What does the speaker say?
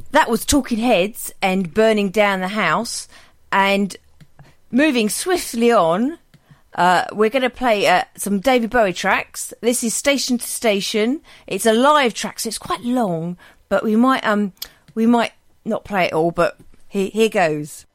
that was Talking Heads and Burning Down the House. And moving swiftly on, we're going to play some David Bowie tracks. This is Station to Station. It's a live track, so it's quite long, but we might not play it all, but here goes.